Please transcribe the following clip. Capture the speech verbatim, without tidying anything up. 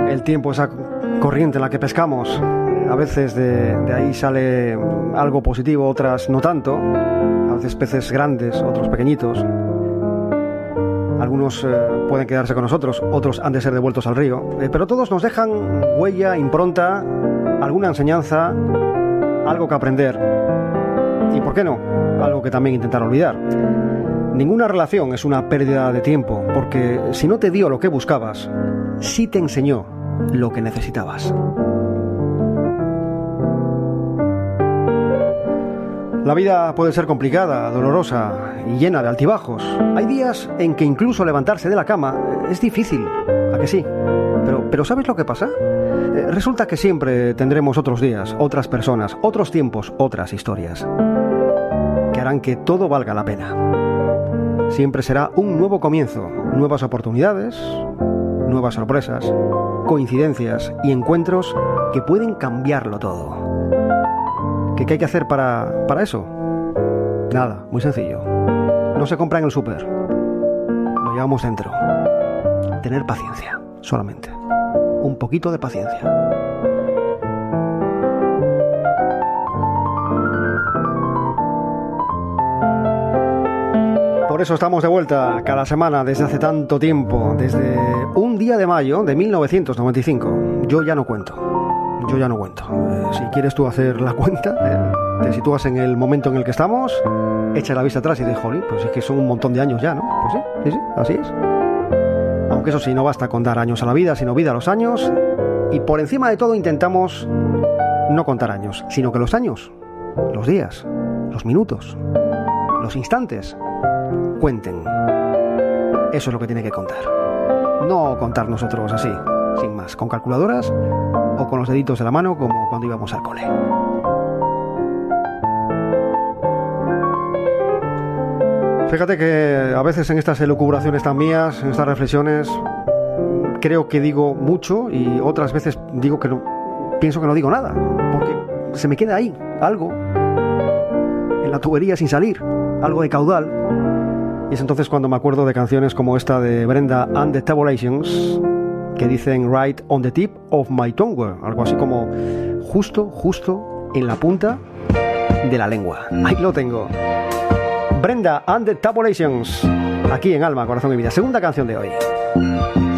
el tiempo, esa corriente en la que pescamos. A veces de, de ahí sale algo positivo, otras no tanto. A veces peces grandes, otros pequeñitos. Algunos eh, pueden quedarse con nosotros, otros han de ser devueltos al río. Eh, pero todos nos dejan huella, impronta, alguna enseñanza, algo que aprender. Y por qué no, algo que también intentar olvidar. Ninguna relación es una pérdida de tiempo, porque si no te dio lo que buscabas, sí te enseñó lo que necesitabas. La vida puede ser complicada, dolorosa y llena de altibajos. Hay días en que incluso levantarse de la cama es difícil, ¿a que sí? Pero, pero ¿sabes lo que pasa? Eh, resulta que siempre tendremos otros días, otras personas, otros tiempos, otras historias, que harán que todo valga la pena. Siempre será un nuevo comienzo, nuevas oportunidades, nuevas sorpresas, coincidencias y encuentros que pueden cambiarlo todo. ¿Qué, qué hay que hacer para, para eso? Nada, muy sencillo. No se compra en el súper, lo llevamos dentro. Tener paciencia, solamente. Un poquito de paciencia. Por eso estamos de vuelta cada semana desde hace tanto tiempo, desde un día de mayo de mil novecientos noventa y cinco. Yo ya no cuento, yo ya no cuento. Eh, si quieres tú hacer la cuenta, eh, te sitúas en el momento en el que estamos, echa la vista atrás y dices, jolín, pues es que son un montón de años ya, ¿no? Pues sí, sí, sí, así es. Aunque eso sí, no basta con dar años a la vida, sino vida a los años. Y por encima de todo intentamos no contar años, sino que los años, los días, los minutos, los instantes cuenten. Eso es lo que tiene que contar. No contar nosotros así, sin más, con calculadoras o con los deditos de la mano como cuando íbamos al cole. Fíjate que a veces en estas elucubraciones tan mías, en estas reflexiones, creo que digo mucho y otras veces digo que no, pienso que no digo nada, porque se me queda ahí algo en la tubería sin salir, algo de caudal. Y es entonces cuando me acuerdo de canciones como esta de Brenda and the Tabulations, que dicen right on the tip of my tongue, algo así como justo, justo en la punta de la lengua. Ahí lo tengo. Brenda and the Tabulations, aquí en Alma, Corazón y Vida. Segunda canción de hoy.